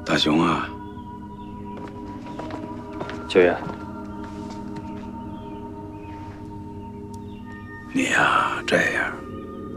大雄啊， 九爷， 你呀这样，